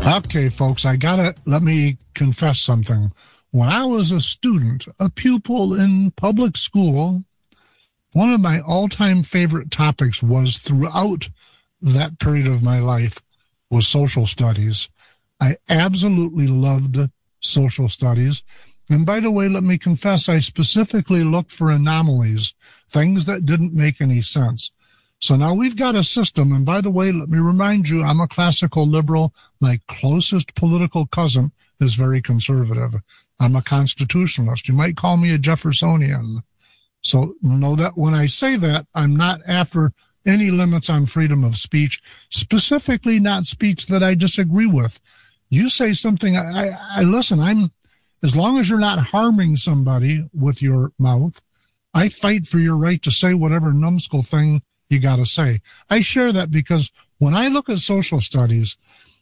Okay, folks, let me confess something. When I was a student, a pupil in public school, one of my all-time favorite topics was throughout that period of my life was social studies. I absolutely loved social studies. And by the way, let me confess, I specifically looked for anomalies, things that didn't make any sense. So now we've got a system, and by the way, let me remind you, I'm a classical liberal. My closest political cousin is very conservative. I'm a constitutionalist. You might call me a Jeffersonian. So know that when I say that, I'm not after any limits on freedom of speech, specifically not speech that I disagree with. You say something, I listen, as long as you're not harming somebody with your mouth, I fight for your right to say whatever numbskull thing you got to say. I share that because when I look at social studies,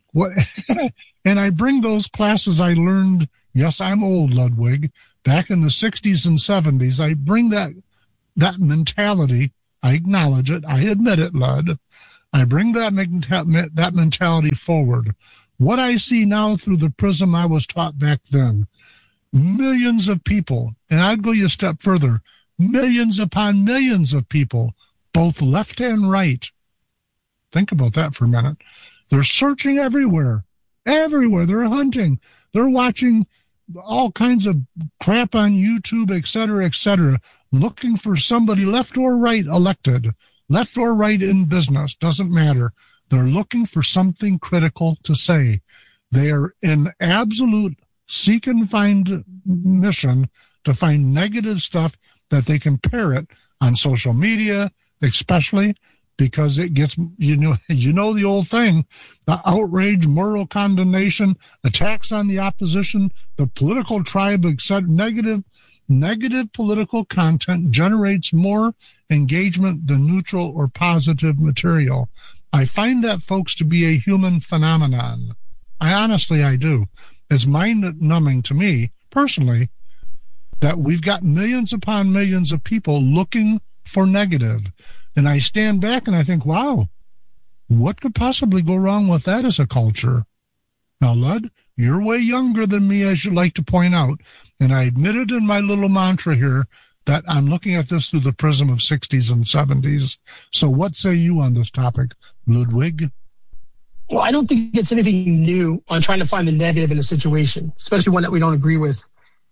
and I bring those classes I learned, yes, I'm old, Ludwig, back in the 60s and 70s, I bring that mentality, I acknowledge it, I admit it, Lud, I bring that mentality forward. What I see now through the prism I was taught back then, millions of people, and I'd go a step further, millions upon millions of people, both left and right. Think about that for a minute. They're searching everywhere. Everywhere. They're hunting. They're watching all kinds of crap on YouTube, et cetera, looking for somebody left or right elected, left or right in business, doesn't matter. They're looking for something critical to say. They are in absolute seek and find mission to find negative stuff that they can parrot on social media, especially because it gets, you know the old thing, the outrage, moral condemnation, attacks on the opposition, the political tribe, etc. Negative political content generates more engagement than neutral or positive material. I find that, folks, to be a human phenomenon. I do. It's mind-numbing to me, personally, that we've got millions upon millions of people looking for negative. And I stand back and I think, wow, what could possibly go wrong with that as a culture? Now, Lud, you're way younger than me, as you like to point out. And I admitted in my little mantra here that I'm looking at this through the prism of 60s and 70s. So what say you on this topic, Ludwig? Well, I don't think it's anything new on trying to find the negative in a situation, especially one that we don't agree with.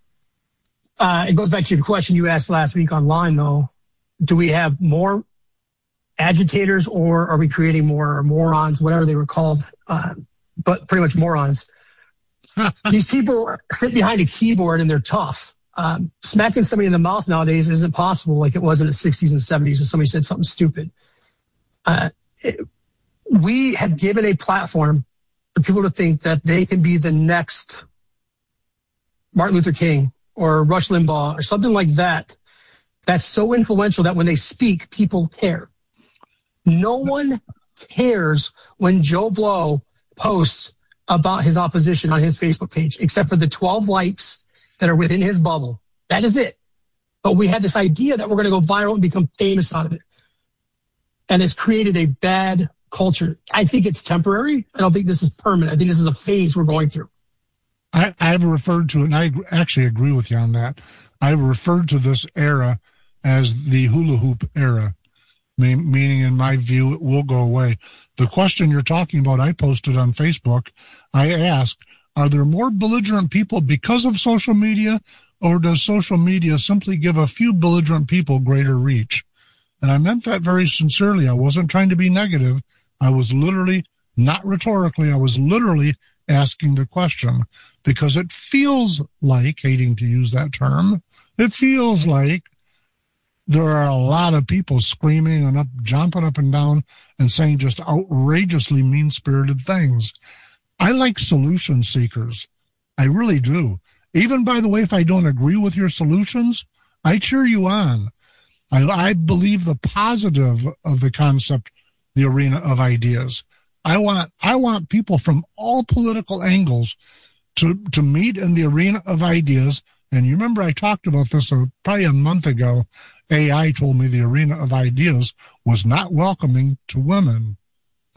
It goes back to the question you asked last week online, though. Do we have more agitators, or are we creating more morons, whatever they were called, but pretty much morons? These people sit behind a keyboard and they're tough. Smacking somebody in the mouth nowadays isn't possible like it was in the 60s and 70s if somebody said something stupid. We have given a platform for people to think that they can be the next Martin Luther King or Rush Limbaugh or something like that. That's so influential that when they speak, people care. No one cares when Joe Blow posts about his opposition on his Facebook page, except for the 12 likes that are within his bubble. That is it. But we had this idea that we're going to go viral and become famous out of it. And it's created a bad culture. I think it's temporary. I don't think this is permanent. I think this is a phase we're going through. I've referred to it, and I actually agree with you on that. I've referred to this era as the hula hoop era, meaning in my view, it will go away. The question you're talking about, I posted on Facebook. I asked, are there more belligerent people because of social media, or does social media simply give a few belligerent people greater reach? And I meant that very sincerely. I wasn't trying to be negative. I was literally, not rhetorically, I was literally asking the question, because it feels like, hating to use that term, it feels like there are a lot of people screaming and jumping up and down and saying just outrageously mean-spirited things. I like solution seekers. I really do. Even, by the way, if I don't agree with your solutions, I cheer you on. I believe the positive of the concept, the arena of ideas. I want people from all political angles to meet in the arena of ideas. And you remember I talked about this probably a month ago. AI told me the arena of ideas was not welcoming to women. I went,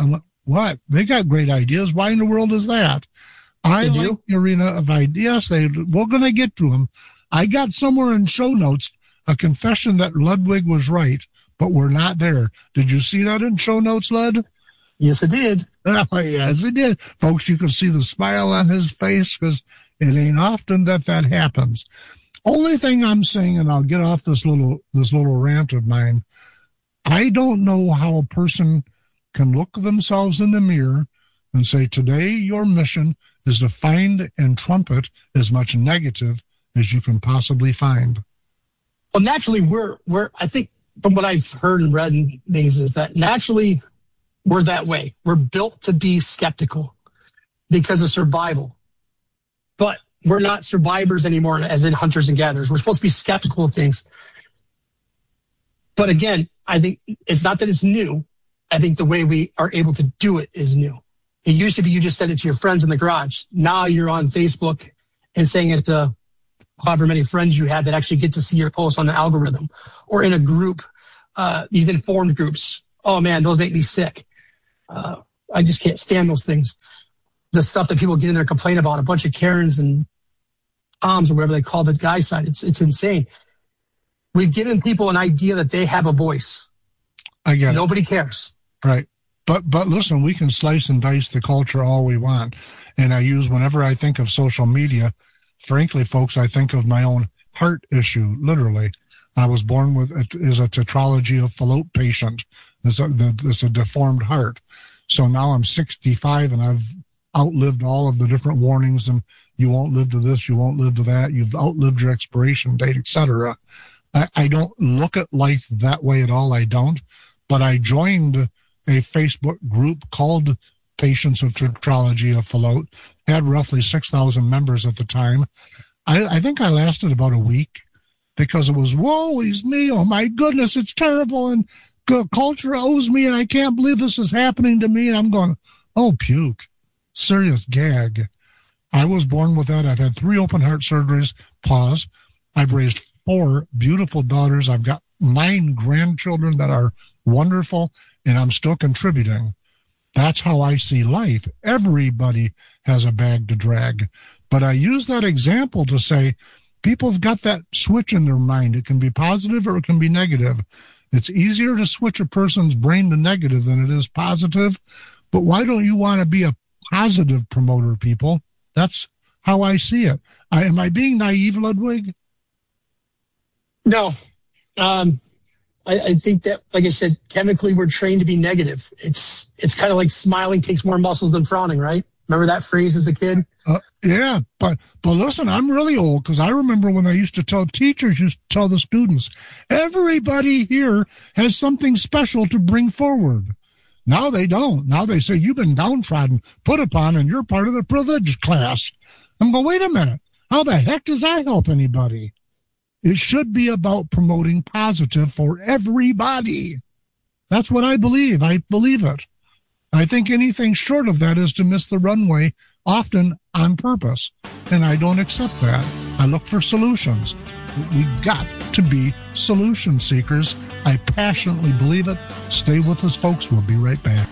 What? They got great ideas. Why in the world is that? I like the arena of ideas. We're going to get to them. I got somewhere in show notes a confession that Ludwig was right, but we're not there. Did you see that in show notes, Lud? Yes, I did. Oh, yes, it did. Folks, you can see the smile on his face because it ain't often that happens. Only thing I'm saying, and I'll get off this little rant of mine, I don't know how a person can look themselves in the mirror and say, today your mission is to find and trumpet as much negative as you can possibly find. Well, naturally, we're I think from what I've heard and read and things is that naturally we're that way. We're built to be skeptical because of survival. But we're not survivors anymore, as in hunters and gatherers. We're supposed to be skeptical of things. But again, I think it's not that it's new. I think the way we are able to do it is new. It used to be you just send it to your friends in the garage. Now you're on Facebook and saying it to however many friends you have that actually get to see your post on the algorithm or in a group, these informed groups. Oh man, those make me sick. I just can't stand those things. The stuff that people get in there and complain about, a bunch of Karens and Toms or whatever they call the guy side. It's insane. We've given people an idea that they have a voice. I get it. Nobody cares. Right. But listen, we can slice and dice the culture all we want. And whenever I think of social media, frankly, folks, I think of my own heart issue, literally. I was born with a tetralogy of Fallot patient. It's a deformed heart. So now I'm 65 and I've outlived all of the different warnings and you won't live to this, you won't live to that, you've outlived your expiration date, etc. I don't look at life that way at all. I don't. But I joined a Facebook group called Patients of Tetralogy of Fallot, had roughly 6,000 members at the time. I think I lasted about a week because it was, woe is me, oh my goodness, it's terrible, and culture owes me, and I can't believe this is happening to me. And I'm going, oh, puke. Serious gag. I was born with that. I've had 3 open heart surgeries. Pause. I've raised 4 beautiful daughters. I've got 9 grandchildren that are wonderful, and I'm still contributing. That's how I see life. Everybody has a bag to drag. But I use that example to say people have got that switch in their mind. It can be positive or it can be negative. It's easier to switch a person's brain to negative than it is positive. But why don't you want to be a positive promoter, people? That's how I see it. Am I being naive, Ludwig? No. I think that, like I said, chemically we're trained to be negative. It's kind of like smiling takes more muscles than frowning, right? Remember that phrase as a kid? Yeah, but listen, I'm really old because I remember when I used to tell teachers, used to tell the students, everybody here has something special to bring forward. Now they don't. Now they say, you've been downtrodden, put upon, and you're part of the privileged class. I'm going, wait a minute. How the heck does that help anybody? It should be about promoting positive for everybody. That's what I believe. I believe it. I think anything short of that is to miss the runway, often on purpose. And I don't accept that. I look for solutions. We got to be solution seekers. I passionately believe it. Stay with us, folks. We'll be right back.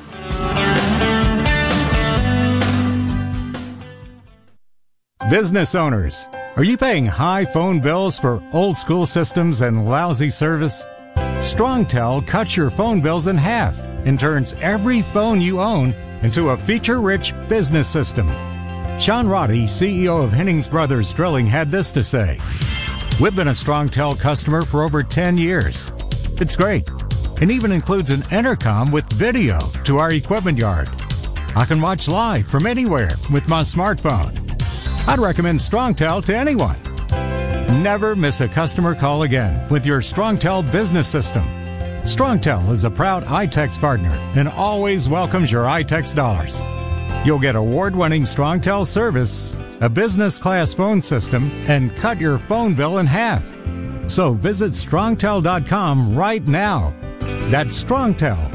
Business owners, are you paying high phone bills for old school systems and lousy service? StrongTel cuts your phone bills in half and turns every phone you own into a feature-rich business system. Sean Roddy, CEO of Hennings Brothers Drilling, had this to say. We've been a StrongTel customer for over 10 years. It's great, and even includes an intercom with video to our equipment yard. I can watch live from anywhere with my smartphone. I'd recommend StrongTel to anyone. Never miss a customer call again with your StrongTel business system. StrongTel is a proud iTex partner and always welcomes your iTex dollars. You'll get award-winning StrongTel service, a business-class phone system, and cut your phone bill in half. So visit StrongTel.com right now. That's StrongTel,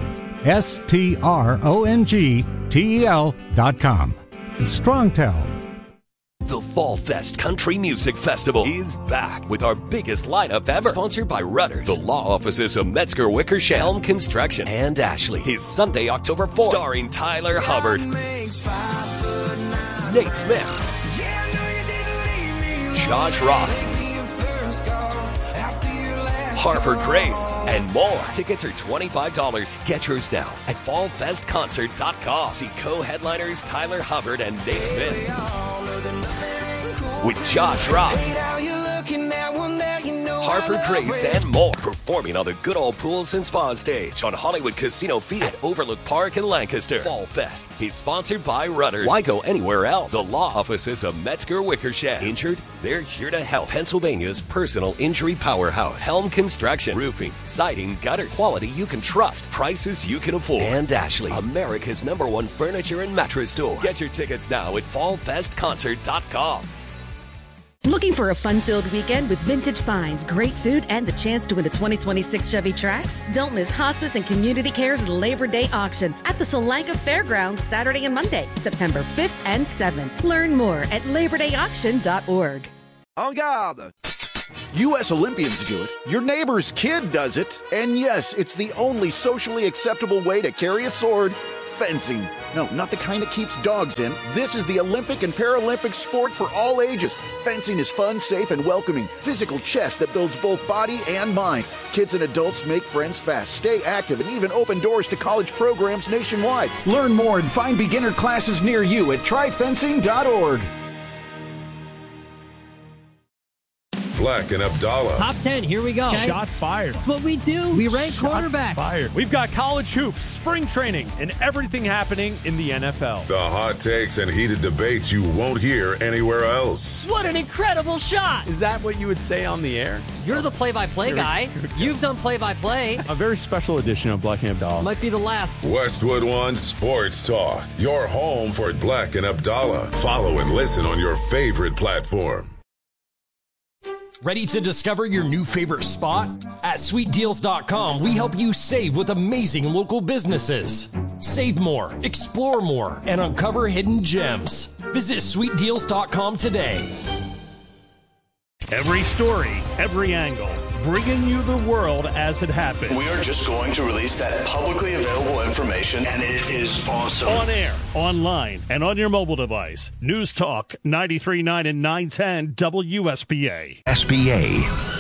StrongTel.com. It's StrongTel. The Fall Fest Country Music Festival is back with our biggest lineup ever. Sponsored by Rudders, the law offices of Metzger Wickersham, Helm Construction, and Ashley. Is Sunday, October 4th. Starring Tyler Hubbard, Nate Smith, Josh Ross, Harper Grace, and more. Tickets are $25. Get yours now at fallfestconcert.com. See co-headliners Tyler Hubbard and Nate Smith with Josh Ross, Harper Grace, and more. Performing on the Good Old Pools and Spa stage on Hollywood Casino Feed at Overlook Park in Lancaster. Fall Fest is sponsored by Rudders. Why go anywhere else? The law offices of Metzger Wickersham. Injured? They're here to help. Pennsylvania's personal injury powerhouse. Helm Construction. Roofing, siding, gutters. Quality you can trust. Prices you can afford. And Ashley, America's #1 furniture and mattress store. Get your tickets now at fallfestconcert.com. Looking for a fun-filled weekend with vintage finds, great food, and the chance to win the 2026 Chevy Trax? Don't miss Hospice and Community Care's Labor Day auction at the Solanka Fairgrounds Saturday and Monday, September 5th and 7th. Learn more at LaborDayAuction.org. En garde! U.S. Olympians do it. Your neighbor's kid does it. And yes, it's the only socially acceptable way to carry a sword. Fencing. No, not the kind that keeps dogs in. This is the Olympic and Paralympic sport for all ages. Fencing is fun, safe, and welcoming. Physical chess that builds both body and mind. Kids and adults make friends fast, stay active, and even open doors to college programs nationwide. Learn more and find beginner classes near you at tryfencing.org. Black and Abdallah. Top 10, here we go. Okay. Shots fired. That's what we do. We rank quarterbacks. Fired. We've got college hoops, spring training, and everything happening in the NFL. The hot takes and heated debates you won't hear anywhere else. What an incredible shot. Is that what you would say on the air? You're the play-by-play guy. You've done play-by-play. A very special edition of Black and Abdallah. Might be the last. Westwood One Sports Talk. Your home for Black and Abdallah. Follow and listen on your favorite platform. Ready to discover your new favorite spot? At SweetDeals.com, we help you save with amazing local businesses. Save more, explore more, and uncover hidden gems. Visit SweetDeals.com today. Every story, every angle, bringing you the world as it happens. We are just going to release that publicly available information, and it is awesome. On air, online, and on your mobile device. News Talk 93.9 and 910 WSBA. SBA.